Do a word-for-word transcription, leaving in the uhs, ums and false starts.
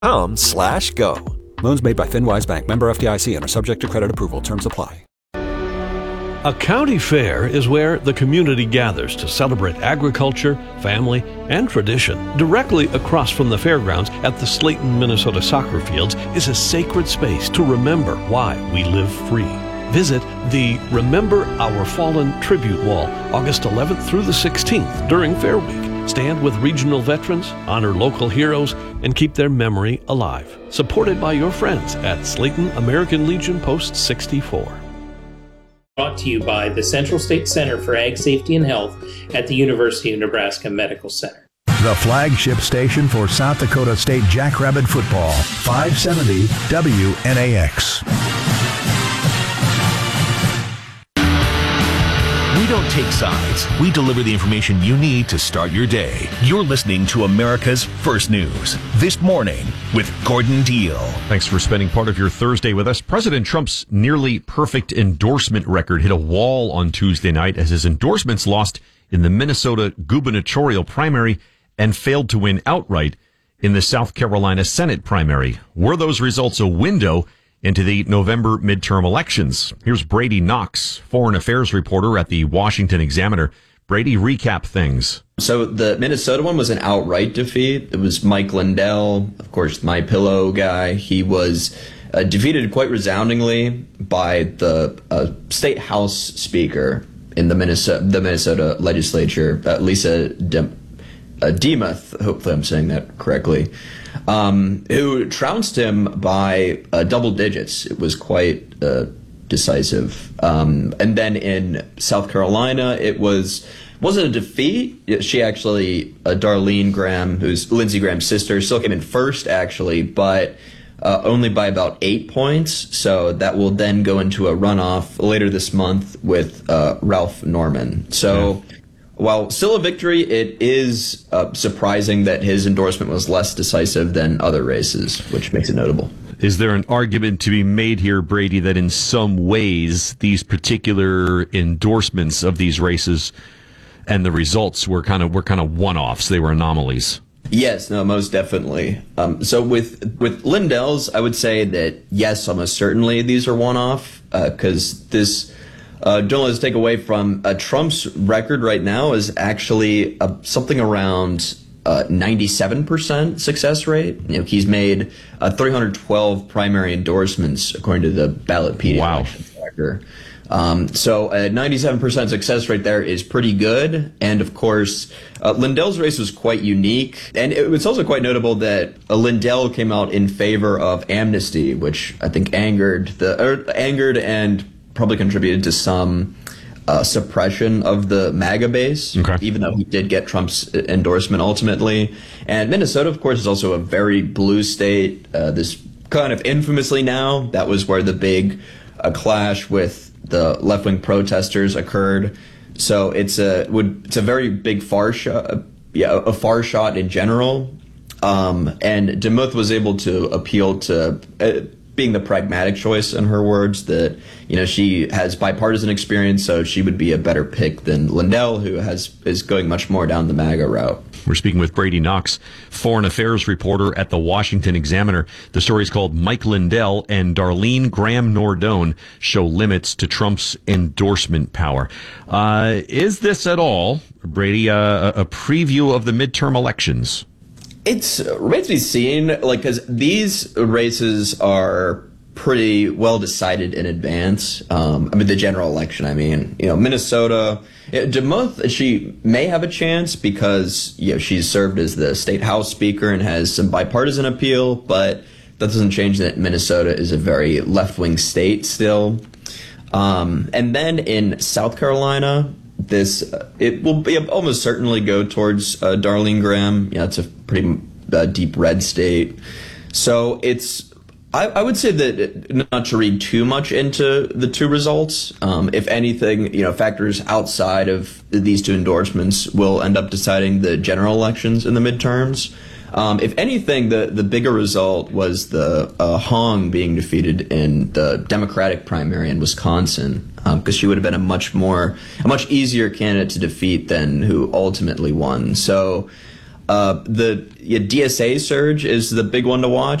com slash go. Loans made by FinWise Bank, member F D I C, and are subject to credit approval. Terms apply. A county fair is where the community gathers to celebrate agriculture, family, and tradition. Directly across from the fairgrounds at the Slayton, Minnesota soccer fields is a sacred space to remember why we live free. Visit the Remember Our Fallen Tribute Wall August eleventh through the sixteenth during Fair Week. Stand with regional veterans, honor local heroes, and keep their memory alive. Supported by your friends at Slayton American Legion Post sixty-four. Brought to you by the Central State Center for Ag Safety and Health at the University of Nebraska Medical Center. The flagship station for South Dakota State Jackrabbit football, five seventy W N A X. We don't take sides. We deliver the information you need to start your day. You're listening to America's First News This Morning with Gordon Deal. Thanks for spending part of your Thursday with us. President Trump's nearly perfect endorsement record hit a wall on Tuesday night as his endorsements lost in the Minnesota gubernatorial primary and failed to win outright in the South Carolina Senate primary. Were those results a window into the November midterm elections? Here's Brady Knox, foreign affairs reporter at the Washington Examiner. Brady, recap things. So the Minnesota one was an outright defeat. It was Mike Lindell, of course, my pillow guy. He was uh, defeated quite resoundingly by the uh, state house speaker in the Minnesota, the Minnesota legislature, uh, Lisa De- uh, Demuth. Hopefully I'm saying that correctly. Um, who trounced him by uh, double digits. It was quite uh, decisive. Um, and then in South Carolina, it was wasn't a defeat. She actually, uh, Darlene Graham, who's Lindsey Graham's sister, still came in first, actually, but uh, only by about eight points. So that will then go into a runoff later this month with uh, Ralph Norman. So. Yeah. While still a victory, it is uh, surprising that his endorsement was less decisive than other races, which makes it notable. Is there an argument to be made here, Brady, that in some ways these particular endorsements of these races and the results were kind of were kind of one-offs? They were anomalies. Yes, no, most definitely. Um, so with with Lindell's, I would say that yes, almost certainly these are one-off because uh, this. Uh, don't let us take away from uh, Trump's record right now is actually uh, something around uh, ninety-seven percent success rate. You know, he's made uh, three hundred twelve primary endorsements according to the Ballotpedia wow. election tracker. Um, so a ninety-seven percent success rate there is pretty good. And of course, uh, Lindell's race was quite unique. And it was also quite notable that uh, Lindell came out in favor of amnesty, which I think angered the or angered and probably contributed to some uh, suppression of the MAGA base, okay. even though he did get Trump's endorsement ultimately. And Minnesota, of course, is also a very blue state. Uh, this kind of infamously now, that was where the big uh, clash with the left-wing protesters occurred. So it's a would it's a very big far shot, yeah, a far shot in general. Um, and Demuth was able to appeal to. Uh, being the pragmatic choice in her words, that, you know, she has bipartisan experience, so she would be a better pick than Lindell, who has is going much more down the MAGA route. We're speaking with Brady Knox, foreign affairs reporter at the Washington Examiner. The story is called Mike Lindell and Darlene Graham Nordone Show Limits to Trump's Endorsement Power. Uh, is this at all, Brady, uh, a preview of the midterm elections? It's remains to be seen, like, because these races are pretty well decided in advance. Um, I mean, the general election, I mean, you know, Minnesota, Demuth, she may have a chance because, you know, she's served as the state house speaker and has some bipartisan appeal, but that doesn't change that Minnesota is a very left-wing state still. Um, and then in South Carolina, This uh, it will be almost certainly go towards uh, Darlene Graham. Yeah, it's a pretty uh, deep red state. So it's I, I would say that not to read too much into the two results. Um, if anything, you know, factors outside of these two endorsements will end up deciding the general elections in the midterms. Um, if anything, the, the bigger result was the uh, Hong being defeated in the Democratic primary in Wisconsin, because um, she would have been a much more, a much easier candidate to defeat than who ultimately won. So Uh, the yeah, D S A surge is the big one to watch.